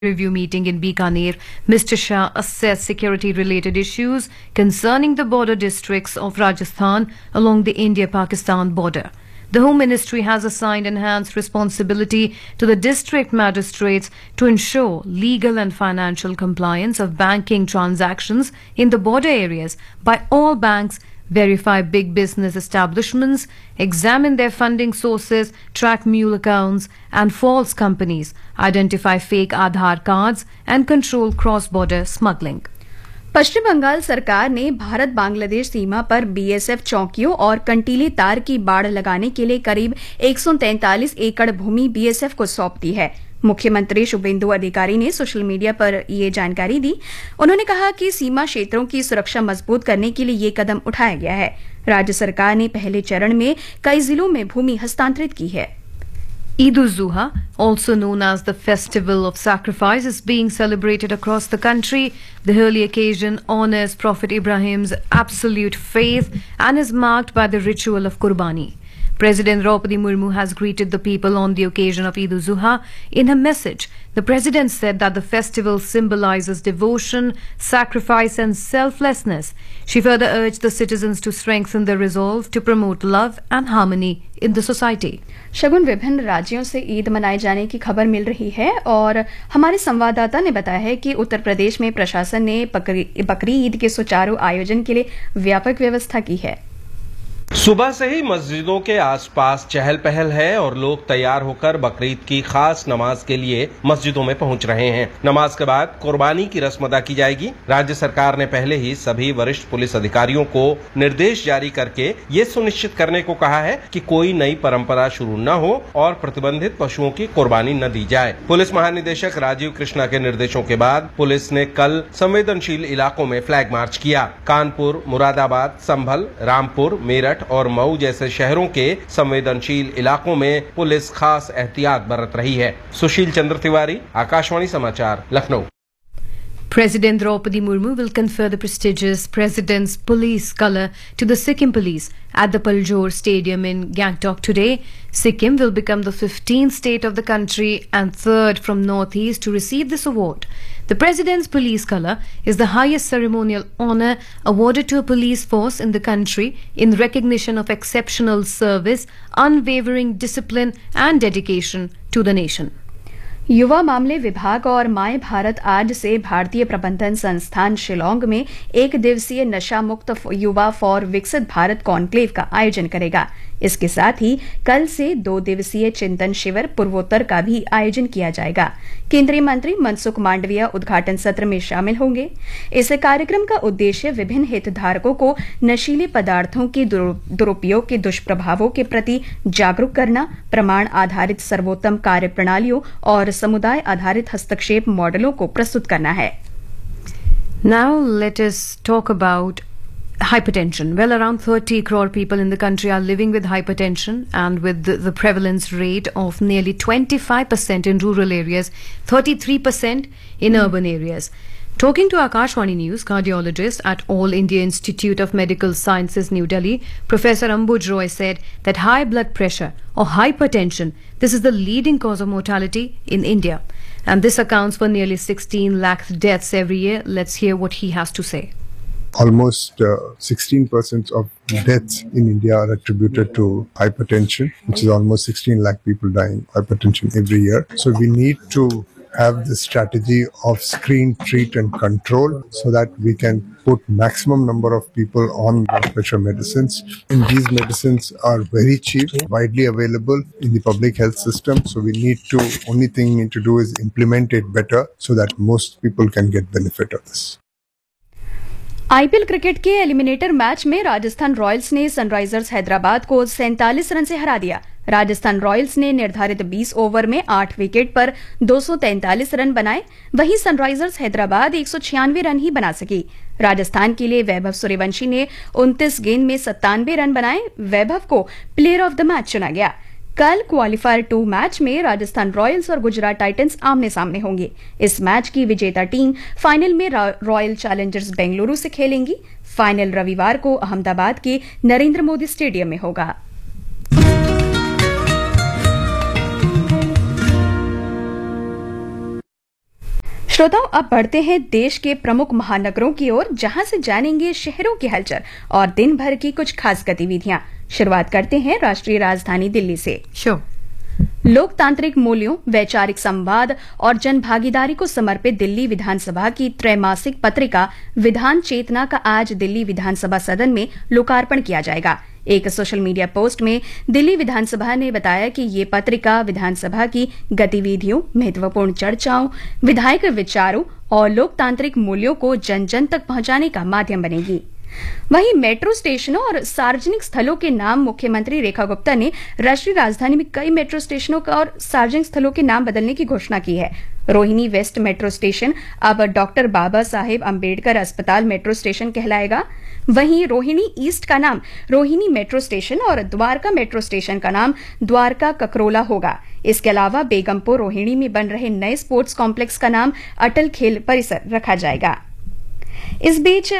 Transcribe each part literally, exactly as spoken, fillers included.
review meeting in Bikaner, Mister Shah assessed security-related issues concerning the border districts of Rajasthan along the India-Pakistan border. The Home Ministry has assigned enhanced responsibility to the district magistrates to ensure legal and financial compliance of banking transactions in the border areas by all banks, verify big business establishments, examine their funding sources, track mule accounts and false companies, identify fake Aadhaar cards and control cross-border smuggling. पश्चिम बंगाल सरकार ने भारत बांग्लादेश सीमा पर BSF चौकियों और कंटीली तार की बाड़ लगाने के लिए करीब एक सौ तैंतालीस एकड़ भूमि बीएसएफ को सौंप दी है। मुख्यमंत्री शुभेंदु अधिकारी ने सोशल मीडिया पर ये जानकारी दी। उन्होंने कहा कि सीमा क्षेत्रों की सुरक्षा मजबूत करने के लिए ये कदम उठाया गया है। राज्य सरकार ने पहले चरण में कई जिलों में भूमि हस्तांतरित की है। Eid-ul-Zuha, also known as the Festival of Sacrifice, is being celebrated across the country. The holy occasion honors Prophet Ibrahim's absolute faith and is marked by the ritual of Qurbani. President Draupadi Murmu has greeted the people on the occasion of Eid-ul-Zuha. In her message, the president said that the festival symbolizes devotion, sacrifice and selflessness. She further urged the citizens to strengthen their resolve to promote love and harmony in the society. शगुन, विभिन्न राज्यों से ईद मनाए जाने की खबर मिल रही है और हमारे संवाददाता ने बताया है कि उत्तर प्रदेश में प्रशासन ने बकरी ईद के सुचारू आयोजन के लिए व्यापक व्यवस्था की है। सुबह से ही मस्जिदों के आसपास चहल पहल है और लोग तैयार होकर बकरीद की खास नमाज के लिए मस्जिदों में पहुंच रहे हैं। नमाज के बाद कुर्बानी की रस्म अदा की जाएगी। राज्य सरकार ने पहले ही सभी वरिष्ठ पुलिस अधिकारियों को निर्देश जारी करके ये सुनिश्चित करने को कहा है कि कोई नई परंपरा शुरू न हो और प्रतिबंधित पशुओं की कुर्बानी न दी जाए। पुलिस महानिदेशक राजीव कृष्णा के निर्देशों के बाद पुलिस ने कल संवेदनशील इलाकों में फ्लैग मार्च किया। कानपुर, मुरादाबाद, संभल, रामपुर, मेरठ और मऊ जैसे शहरों के संवेदनशील इलाकों में पुलिस खास एहतियात बरत रही है। सुशील चंद्र तिवारी, आकाशवाणी समाचार, Lucknow. President Draupadi Murmu will confer the prestigious President's Police Colour to the Sikkim Police at the Paljor Stadium in Gangtok today. Sikkim will become the fifteenth state of the country and third from Northeast to receive this award. The President's Police Colour is the highest ceremonial honour awarded to a police force in the country in recognition of exceptional service, unwavering discipline and dedication to the nation. युवा मामले विभाग और my Bharat आज से भारतीय प्रबंधन संस्थान शिलोंग में एक दिवसीय नशा मुक्त युवा फॉर विकसित भारत कॉन्क्लेव का आयोजन करेगा। इसके साथ ही कल से दो दिवसीय चिंतन शिविर पूर्वोत्तर का भी आयोजन किया जाएगा। केंद्रीय मंत्री मनसुख मांडविया उद्घाटन सत्र में शामिल होंगे। इस कार्यक्रम का उद्देश्य विभिन्न हितधारकों को नशीले पदार्थों के दुरुपयोग के दुष्प्रभावों के प्रति जागरूक करना, प्रमाण आधारित सर्वोत्तम कार्य प्रणालियों और समुदाय आधारित हस्तक्षेप मॉडलों को प्रस्तुत करना है। Now let us talk about hypertension. Well, around thirty crore people in the country are living with hypertension, and with the, the prevalence rate of nearly twenty-five percent in rural areas, thirty-three percent in mm. urban areas. Talking to Akashwani News, cardiologist at All India Institute of Medical Sciences, New Delhi, Professor Ambuj Roy said that high blood pressure or hypertension, this is the leading cause of mortality in India. And this accounts for nearly sixteen lakh deaths every year. Let's hear what he has to say. Almost uh, sixteen percent of deaths in India are attributed to hypertension, which is almost sixteen lakh people dying of hypertension every year. So we need to have the strategy of screen, treat and control so that we can put maximum number of people on blood pressure medicines. And these medicines are very cheap, widely available in the public health system. So we need to, only thing we need to do is implement it better so that most people can get benefit of this. IPL cricket के eliminator match में Rajasthan Royals ने Sunrisers Hyderabad को सैंतालीस run से हरा दिया। Rajasthan Royals ने निर्धारित बीस ओवर में आठ विकेट पर दो सौ तैंतालीस रन बनाए। वहीं सनराइजर्स हैदराबाद एक सौ छियानवे रन ही बना सकी। राजस्थान के लिए वैभव सूर्यवंशी ने उनतीस गेंद में सत्तानवे रन बनाए। वैभव को प्लेयर ऑफ द मैच चुना गया। कल क्वालिफायर टू मैच में राजस्थान रॉयल्स और गुजरात टाइटंस आमने सामने होंगे। इस मैच की विजेता टीम फाइनल में रॉयल चैलेंजर्स बेंगलुरु से खेलेंगी। फाइनल रविवार को अहमदाबाद के नरेंद्र मोदी स्टेडियम में होगा। श्रोताओं, अब बढ़ते हैं देश के प्रमुख महानगरों की ओर, जहां से जानेंगे शहरों की हलचल और दिन भर की कुछ खास गतिविधियां। शुरुआत करते हैं राष्ट्रीय राजधानी दिल्ली से। Sure. लोकतांत्रिक मूल्यों, वैचारिक संवाद और जन भागीदारी को समर्पित दिल्ली विधानसभा की त्रैमासिक पत्रिका विधान चेतना का आज दिल्ली विधानसभा सदन में लोकार्पण किया जाएगा। एक सोशल मीडिया पोस्ट में दिल्ली विधानसभा ने बताया कि ये पत्रिका विधानसभा की गतिविधियों, महत्वपूर्ण चर्चाओं, विधायक विचारों और लोकतांत्रिक मूल्यों को जन जन तक पहुंचाने का माध्यम बनेगी। वहीं मेट्रो स्टेशनों और सार्वजनिक स्थलों के नाम मुख्यमंत्री रेखा गुप्ता ने राष्ट्रीय राजधानी में कई मेट्रो स्टेशनों का और सार्वजनिक स्थलों के नाम बदलने की घोषणा की है। रोहिणी वेस्ट मेट्रो स्टेशन अब डॉक्टर बाबा साहेब अम्बेडकर अस्पताल मेट्रो स्टेशन कहलाएगा। वहीं रोहिणी ईस्ट का नाम रोहिणी मेट्रो स्टेशन और द्वारका मेट्रो स्टेशन का नाम द्वारका ककरोला होगा। इसके अलावा बेगमपुर रोहिणी में बन रहे नए स्पोर्ट्स कॉम्प्लेक्स का नाम अटल खेल परिसर रखा जाएगा। इस बीच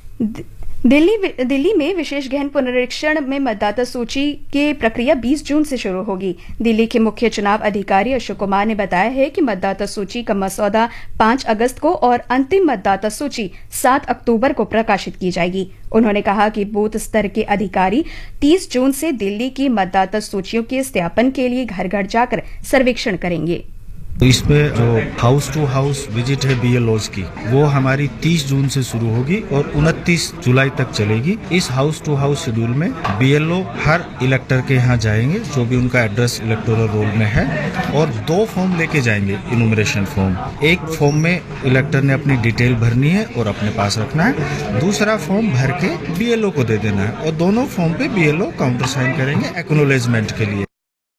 दिल्ली दिल्ली में विशेष गहन पुनरीक्षण में मतदाता सूची की प्रक्रिया बीस जून से शुरू होगी। दिल्ली के मुख्य चुनाव अधिकारी अशोक कुमार ने बताया है कि मतदाता सूची का मसौदा पांच अगस्त को और अंतिम मतदाता सूची सात अक्टूबर को प्रकाशित की जाएगी। उन्होंने कहा कि बूथ स्तर के अधिकारी तीस जून से दिल्ली की मतदाता सूचियों के सत्यापन के लिए घर घर जाकर सर्वेक्षण करेंगे। इसमें जो हाउस टू हाउस विजिट है बीएलओज की, वो हमारी तीस जून से शुरू होगी और उनतीस जुलाई तक चलेगी। इस हाउस टू हाउस शेड्यूल में बीएलओ हर इलेक्टर के यहाँ जाएंगे, जो भी उनका एड्रेस इलेक्टोरल रोल में है, और दो फॉर्म लेके जाएंगे इनुमरेशन फॉर्म। एक फॉर्म में इलेक्टर ने अपनी डिटेल भरनी है और अपने पास रखना है, दूसरा फॉर्म भर के बीएलओ को दे देना है और दोनों फॉर्म पे बीएलओ काउंटर साइन करेंगे एक्नॉलेजमेंट के लिए।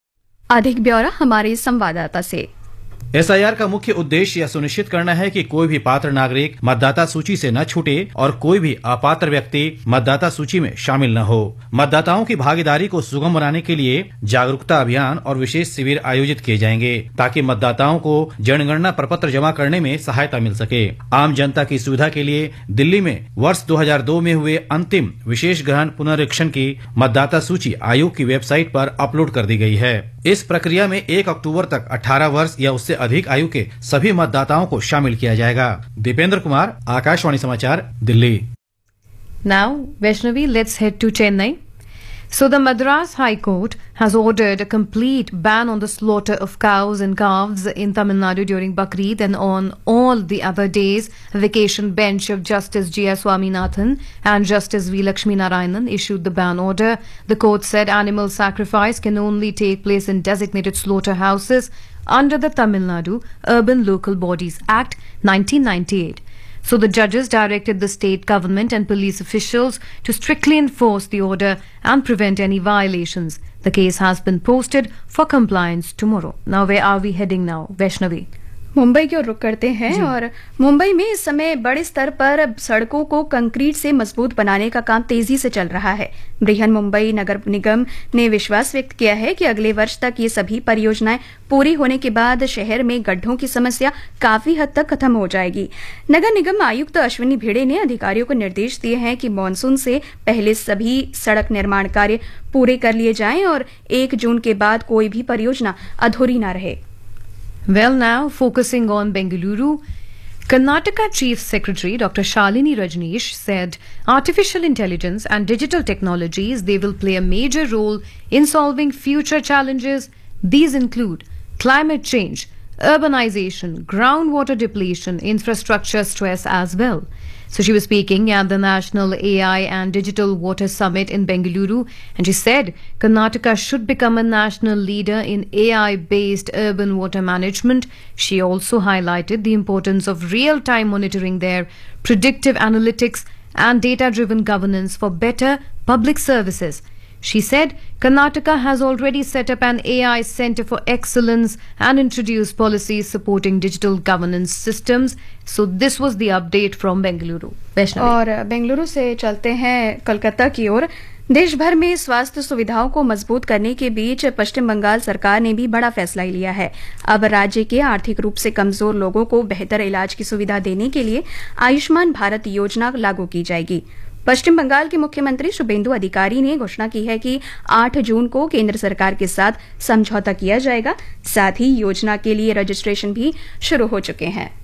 अधिक ब्यौरा हमारे संवाददाता से। एसआईआर का मुख्य उद्देश्य यह सुनिश्चित करना है कि कोई भी पात्र नागरिक मतदाता सूची से न छूटे और कोई भी अपात्र व्यक्ति मतदाता सूची में शामिल न हो। मतदाताओं की भागीदारी को सुगम बनाने के लिए जागरूकता अभियान और विशेष शिविर आयोजित किए जाएंगे, ताकि मतदाताओं को जनगणना प्रपत्र जमा करने में सहायता मिल सके। आम जनता की सुविधा के लिए दिल्ली में वर्ष दो हजार दो में हुए अंतिम विशेष गहन पुनरीक्षण की मतदाता सूची आयोग की वेबसाइट पर अपलोड कर दी गई है। इस प्रक्रिया में एक अक्टूबर तक अठारह वर्ष या उससे अधिक आयु के सभी मतदाताओं को शामिल किया जाएगा। दीपेंद्र कुमार, आकाशवाणी समाचार, Delhi. Now, Vaishnavi, let's head to Chennai. So the Madras High Court has ordered a complete ban on the slaughter of cows and calves in Tamil Nadu during Bakrid and on all the other days. A vacation bench of Justice G S Swaminathan and Justice V Lakshmi Narayanan issued the ban order. The court said animal sacrifice can only take place in designated slaughterhouses under the Tamil Nadu Urban Local Bodies Act nineteen ninety-eight. So the judges directed the state government and police officials to strictly enforce the order and prevent any violations. The case has been posted for compliance tomorrow. Now where are we heading now, Vaishnavi? Mumbai की ओर रुख करते हैं और मुंबई में इस समय बड़े स्तर पर सड़कों को कंक्रीट से मजबूत बनाने का काम तेजी से चल रहा है। बृहन मुंबई नगर निगम ने विश्वास व्यक्त किया है कि अगले वर्ष तक ये सभी परियोजनाएं पूरी होने के बाद शहर में गड्ढों की समस्या काफी हद तक खत्म हो जाएगी। नगर निगम आयुक्त अश्विनी भिड़े ने अधिकारियों को निर्देश दिए हैं कि मानसून से पहले सभी सड़क निर्माण कार्य पूरे कर लिए जाएं और एक जून के बाद कोई भी परियोजना अधूरी न रहे। Well, now focusing on Bengaluru, Karnataka Chief Secretary Doctor Shalini Rajneesh said artificial intelligence and digital technologies, they will play a major role in solving future challenges. These include climate change, urbanization, groundwater depletion, infrastructure stress as well. So she was speaking at the National A I and Digital Water Summit in Bengaluru, and she said Karnataka should become a national leader in A I-based urban water management. She also highlighted the importance of real-time monitoring there, predictive analytics and data-driven governance for better public services. She said Karnataka has already set up an A I Centre for Excellence and introduced policies supporting digital governance systems. So this was the update from Bengaluru. Vaishnavi. और बेंगलुरु से चलते हैं कलकत्ता की ओर। देश भर में स्वास्थ्य सुविधाओं को मजबूत करने के बीच पश्चिम बंगाल सरकार ने भी बड़ा फैसला लिया है। अब राज्य के आर्थिक रूप से कमजोर लोगों को बेहतर इलाज की सुविधा देने के लिए आयुष्मान भारत योजना लागू की जाएगी। पश्चिम बंगाल के मुख्यमंत्री शुभेंदु अधिकारी ने घोषणा की है कि आठ जून को केंद्र सरकार के साथ समझौता किया जाएगा। साथ ही योजना के लिए रजिस्ट्रेशन भी शुरू हो चुके हैं।